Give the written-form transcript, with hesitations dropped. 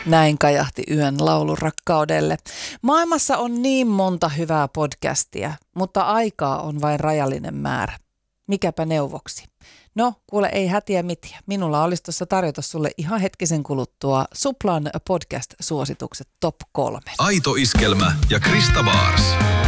Näin kajahti yön laulu rakkaudelle. Maailmassa on niin monta hyvää podcastia, mutta aikaa on vain rajallinen määrä. Mikäpä neuvoksi? No, kuule, ei hätiä mitiä. Minulla olisi tuossa tarjota sulle ihan hetkisen kuluttua Suplan podcast-suositukset top 3. Aito Iskelmä ja Krista Baars.